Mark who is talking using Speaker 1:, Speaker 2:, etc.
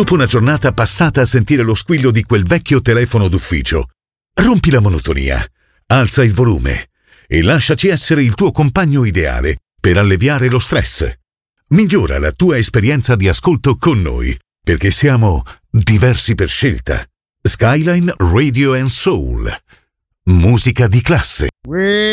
Speaker 1: Dopo una giornata passata a sentire lo squillo di quel vecchio telefono d'ufficio, rompi la monotonia, alza il volume e lasciaci essere il tuo compagno ideale per alleviare lo stress. Migliora la tua esperienza di ascolto con noi, perché siamo diversi per scelta. Skyline Radio and Soul. Musica di classe.